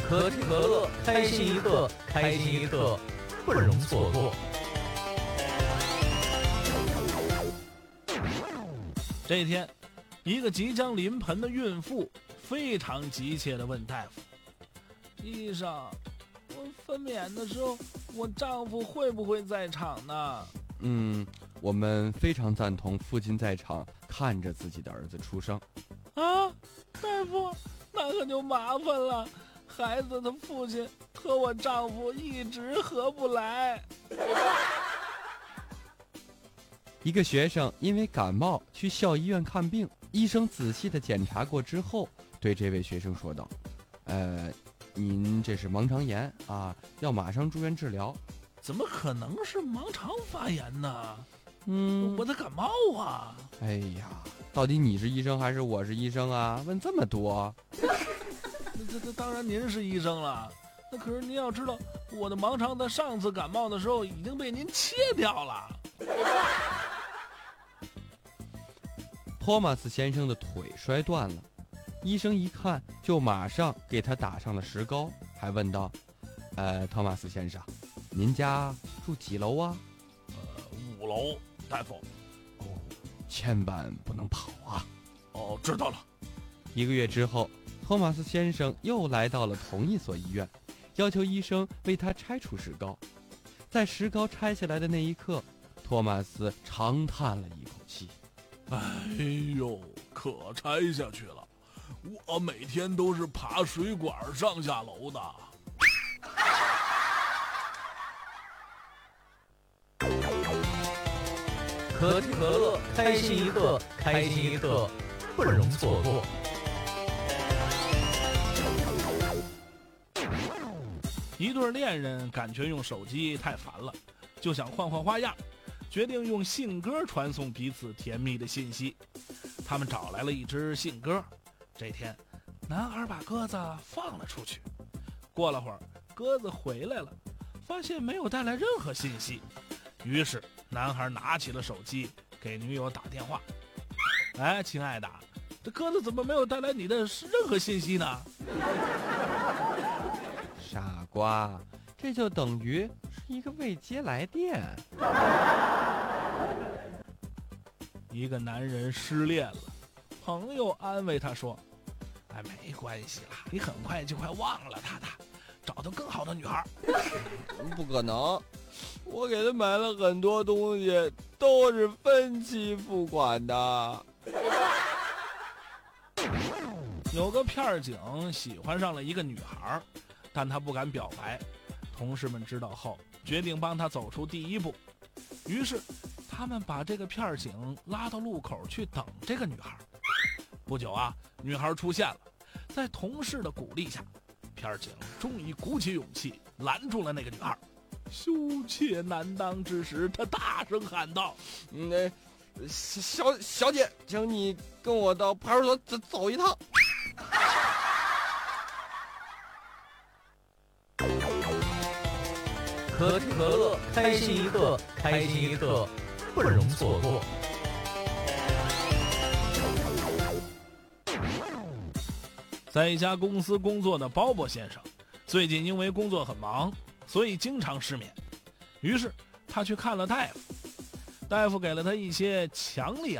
可口可乐，开心一刻，开心一刻，不容错过。 这天，一个即将临盆的孕妇非常急切地问大夫：“医生，我分娩的时候，我丈夫会不会在场呢？” 我们非常赞同父亲在场，看着自己的儿子出生。 啊，大夫，那可就麻烦了，孩子的父亲和我丈夫一直合不来。 一个学生因为感冒去校医院看病，医生仔细的检查过之后，对这位学生说道：“您这是盲肠炎啊，要马上住院治疗。” 怎么可能是盲肠发炎呢？我在感冒啊！ 哎呀，到底你是医生还是我是医生啊？问这么多。 这当然您是医生了，那可是您要知道，我的盲肠在上次感冒的时候已经被您切掉了。 托马斯先生的腿摔断了，医生一看就马上给他打上了石膏，还问道：“托马斯先生，您家住几楼啊 5楼，大夫。 哦，千万不能跑啊。 哦，知道了。 1个月之后，托马斯先生又来到了同一所医院，要求医生为他拆除石膏。在石膏拆下来的那一刻，托马斯长叹了一口气。 哎呦，可拆下去了！我每天都是爬水管上下楼的。 可口可乐，开心一刻，开心一刻，不容错过。 一对恋人感觉用手机太烦了，就想换换花样，决定用信鸽传送彼此甜蜜的信息。他们找来了一只信鸽。这天，男孩把鸽子放了出去。过了会儿，鸽子回来了，发现没有带来任何信息。于是男孩拿起了手机给女友打电话：“哎，亲爱的，这鸽子怎么没有带来你的任何信息呢？” 傻瓜，这就等于是一个未接来电。 一个男人失恋了，朋友安慰他说：“哎，没关系啦，你很快就会忘了他的，找到更好的女孩。” 不可能，我给他买了很多东西，都是分期付款的。 有个片警喜欢上了一个女孩，但他不敢表白。同事们知道后，决定帮他走出第一步。于是他们把这个片警拉到路口去等这个女孩。不久啊，女孩出现了，在同事的鼓励下，片警终于鼓起勇气拦住了那个女孩。羞怯难当之时，他大声喊道：“ 小姐，请你跟我到派出所走一趟。” 可口可乐，开心一刻，开心一刻，不容错过。 在一家公司工作的鲍勃先生，最近因为工作很忙，所以经常失眠。于是他去看了大夫，大夫给了他一些强力